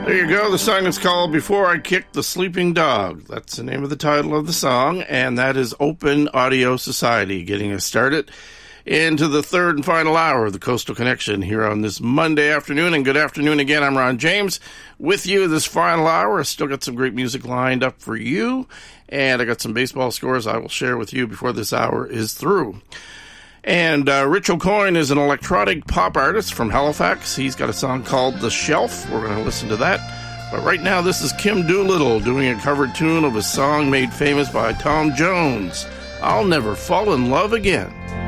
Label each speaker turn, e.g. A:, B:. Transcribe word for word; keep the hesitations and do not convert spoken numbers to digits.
A: There you go. The song is called Before I Kick the Sleeping Dog. That's the name of the title of the song, and that is Open Audio Society getting us started into the third and final hour of the Coastal Connection here on this Monday afternoon. And good afternoon again. I'm Ron James with you this final hour. I still got some great music lined up for you, and I got some baseball scores I will share with you before this hour is through. And uh, Rich Aucoin is an electronic pop artist from Halifax. He's got a song called The Shelf. We're going to listen to that. But right now, this is Kim Doolittle doing a cover tune of a song made famous by Tom Jones, I'll Never Fall in Love Again.